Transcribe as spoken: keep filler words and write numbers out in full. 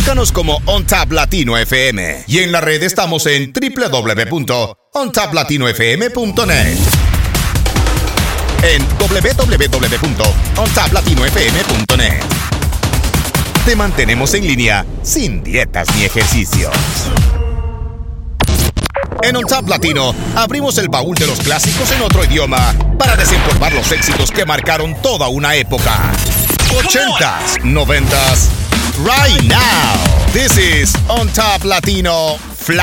Búscanos como On Tap Latino F M. Y en la red estamos en doble u doble u doble u punto on tap latino f m punto net. En doble u doble u doble u punto on tap latino f m punto net. Te mantenemos en línea sin dietas ni ejercicios. En On Tap Latino abrimos el baúl de los clásicos en otro idioma para desempolvar los éxitos que marcaron toda una época. ochentas, noventas, right now. This is On Tap Latino.